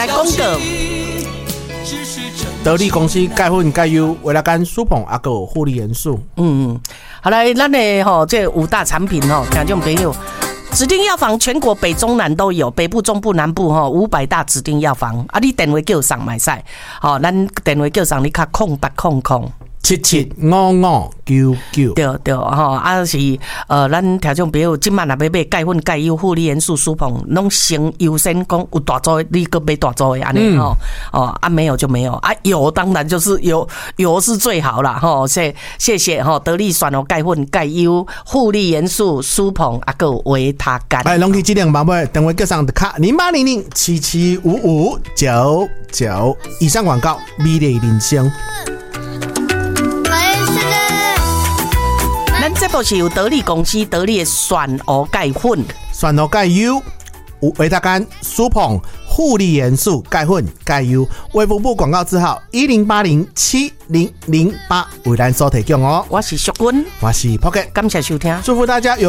来广告。 得力公司钙粉钙优维拉甘舒捧阿个护理元素。 好来，咱的这5大产品听众朋友。指定药房全国北中南都有，北部、中部、南部500大指定药房啊！你电话叫上买晒，咱电话叫上你卡0800775599，对是咱听众朋友今晚若要买钙粉、钙优、护理元素、舒捧，拢先优先讲有大组的，你搁买大组的安尼没有就没有啊，有当然就是有是最好啦谢谢得力选钙粉、钙优、护理元素、舒捧啊个维他干。 来，拢去质量宝贝，电话叫上的卡0800775599，以上广告美丽人生。 咱这部是由得力公司得力的选鹅钙粉、 选鹅钙优、维他干、舒捧、护理元素、钙粉、钙优。卫福部广告字号10807008为咱所提供哦。 我是淑君， 我是 Pocket， 感谢收听， 祝福大家有